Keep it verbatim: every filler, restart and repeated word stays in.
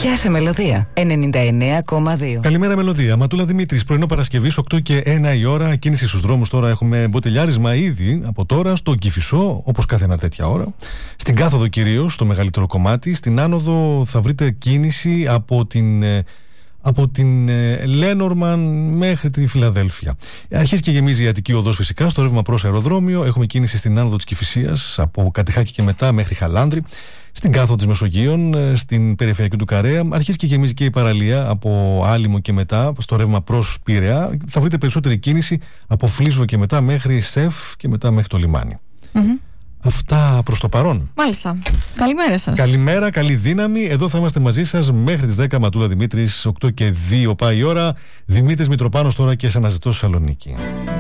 Πιάσε Μελωδία ενενήντα εννέα κόμμα δύο. Καλημέρα Μελωδία. Ματούλα Δημήτρης. Πρωινό Παρασκευής, οκτώ και ένα η ώρα. Κίνηση στους δρόμους τώρα. Έχουμε μποτελιάρισμα ήδη από τώρα στο Κηφισό, όπως κάθε ένα τέτοια ώρα. Στην κάθοδο κυρίως, στο μεγαλύτερο κομμάτι. Στην άνοδο θα βρείτε κίνηση από την. Από την ε, Λένορμαν μέχρι τη Φιλαδέλφια. Αρχίζει και γεμίζει η Αττική Οδός φυσικά. Στο ρεύμα προς αεροδρόμιο. Έχουμε κίνηση στην άνοδο της Κηφισίας από Κατηχάκη και μετά μέχρι Χαλάνδρη. Στην κάθοδο της Μεσογείων, στην περιφερειακή του Καρέα. Αρχίζει και γεμίζει και η παραλία από Άλυμο και μετά στο ρεύμα προς Πειραιά. Θα βρείτε περισσότερη κίνηση από Φλίσβο και μετά μέχρι Σεφ και μετά μέχρι το λιμάνι. Mm-hmm. Αυτά προς το παρόν. Μάλιστα. Καλημέρα σας. Καλημέρα, καλή δύναμη. Εδώ θα είμαστε μαζί σας μέχρι τις δέκα. Ματούλα Δημήτρης, οκτώ και δύο πάει η ώρα. Δημήτρης Μητροπάνος τώρα και σε αναζητώ Θεσσαλονίκη.